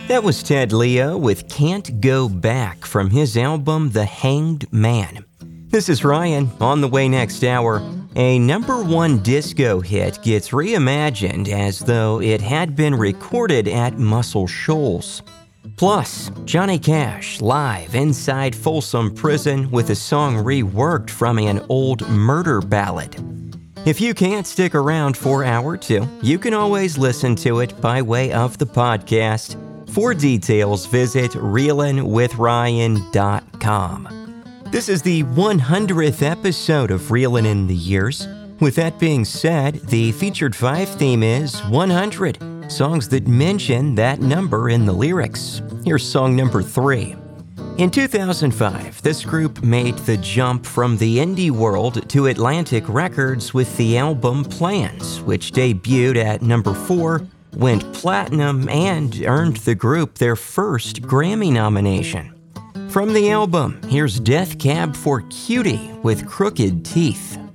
That was Ted Leo with Can't Go Back from his album The Hanged Man. This is Ryan. On the way next hour, a number one disco hit gets reimagined as though it had been recorded at Muscle Shoals. Plus, Johnny Cash live inside Folsom Prison with a song reworked from an old murder ballad. If you can't stick around for hour two, you can always listen to it by way of the podcast. For details, visit reelinwithryan.com. This is the 100th episode of Reelin' in the Years. With that being said, the featured 5 theme is 100, songs that mention that number in the lyrics. Here's song number 3. In 2005, this group made the jump from the indie world to Atlantic Records with the album Plans, which debuted at number 4, went platinum, and earned the group their first Grammy nomination. From the album, here's Death Cab for Cutie with Crooked Teeth.